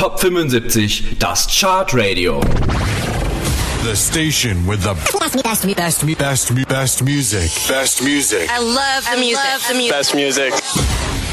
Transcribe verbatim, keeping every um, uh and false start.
Top fünfundsiebzig, das Chart Radio. The station with the best, best, best, best, best, best music. Best music. I love the music. I love the music. Best music.